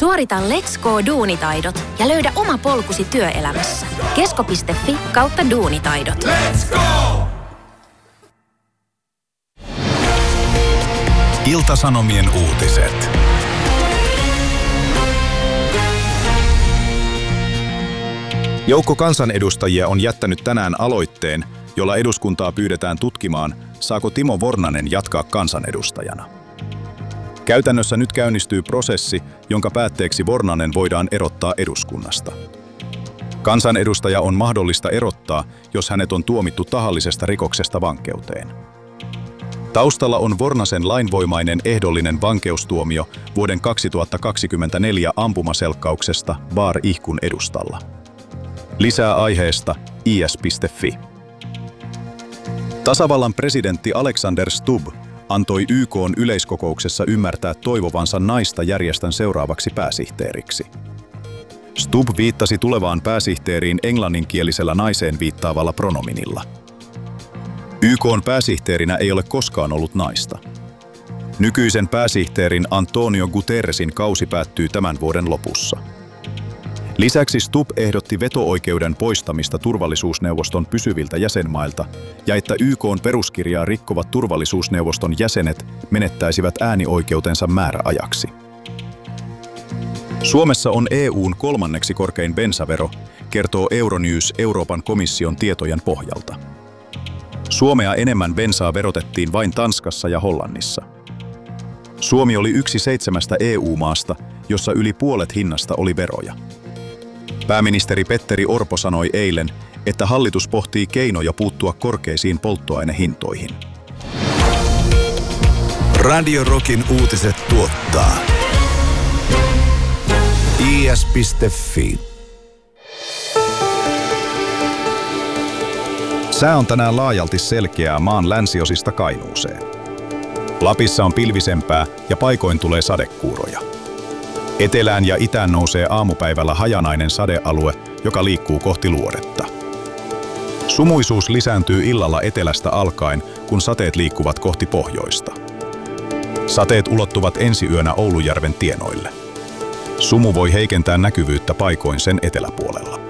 Suorita Let's Go Duunitaidot ja löydä oma polkusi työelämässä. kesko.fi/duunitaidot. Let's go! Ilta-Sanomien uutiset. Joukko kansanedustajia on jättänyt tänään aloitteen, jolla eduskuntaa pyydetään tutkimaan, saako Timo Vornanen jatkaa kansanedustajana. Käytännössä nyt käynnistyy prosessi, jonka päätteeksi Vornanen voidaan erottaa eduskunnasta. Kansanedustaja on mahdollista erottaa, jos hänet on tuomittu tahallisesta rikoksesta vankeuteen. Taustalla on Vornasen lainvoimainen ehdollinen vankeustuomio vuoden 2024 ampumaselkkauksesta Vaar-ihkun edustalla. Lisää aiheesta is.fi. Tasavallan presidentti Alexander Stubb antoi YK:n yleiskokouksessa ymmärtää toivovansa naista järjestön seuraavaksi pääsihteeriksi. Stubb viittasi tulevaan pääsihteeriin englanninkielisellä naiseen viittaavalla pronominilla. YK:n pääsihteerinä ei ole koskaan ollut naista. Nykyisen pääsihteerin Antonio Guterresin kausi päättyy tämän vuoden lopussa. Lisäksi Stubb ehdotti veto-oikeuden poistamista turvallisuusneuvoston pysyviltä jäsenmailta ja että YK:n peruskirjaa rikkovat turvallisuusneuvoston jäsenet menettäisivät äänioikeutensa määräajaksi. Suomessa on EU:n kolmanneksi korkein bensavero, kertoo Euronews Euroopan komission tietojen pohjalta. Suomea enemmän bensaa verotettiin vain Tanskassa ja Hollannissa. Suomi oli yksi 7 EU-maasta, jossa yli puolet hinnasta oli veroja. Pääministeri Petteri Orpo sanoi eilen, että hallitus pohtii keinoja puuttua korkeisiin polttoainehintoihin. Radio Rockin uutiset tuottaa is.fi. Sää on tänään laajalti selkeää maan länsiosista Kainuuseen. Lapissa on pilvisempää ja paikoin tulee sadekuuroja. Etelään ja itään nousee aamupäivällä hajanainen sadealue, joka liikkuu kohti luodetta. Sumuisuus lisääntyy illalla etelästä alkaen, kun sateet liikkuvat kohti pohjoista. Sateet ulottuvat ensi yönä Oulujärven tienoille. Sumu voi heikentää näkyvyyttä paikoin sen eteläpuolella.